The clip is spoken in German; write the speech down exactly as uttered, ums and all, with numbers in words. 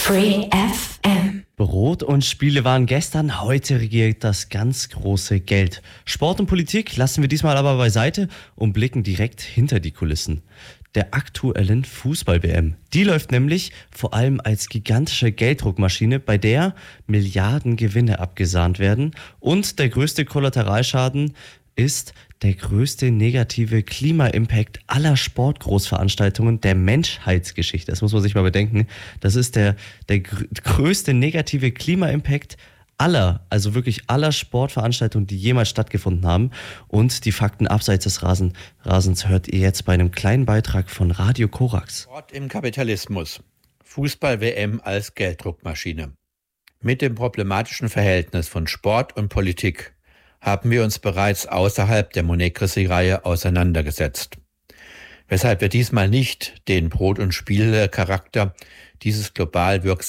Free F M. Brot und Spiele waren gestern, heute regiert das ganz große Geld. Sport und Politik lassen wir diesmal aber beiseite und blicken direkt hinter die Kulissen der aktuellen Fußball-W M. Die läuft nämlich vor allem als gigantische Gelddruckmaschine, bei der Milliarden Gewinne abgesahnt werden. Und der größte Kollateralschaden ist der größte negative Klima-Impact aller Sportgroßveranstaltungen der Menschheitsgeschichte. Das muss man sich mal bedenken. Das ist der, der gr- größte negative Klima-Impact aller, also wirklich aller Sportveranstaltungen, die jemals stattgefunden haben. Und die Fakten abseits des Rasen, Rasens hört ihr jetzt bei einem kleinen Beitrag von Radio Korax. Sport im Kapitalismus. Fußball-W M als Gelddruckmaschine. Mit dem problematischen Verhältnis von Sport und Politik haben wir uns bereits außerhalb der Monecracy-Reihe auseinandergesetzt. Weshalb wir diesmal nicht den Brot- und Spielcharakter dieses global wirksamen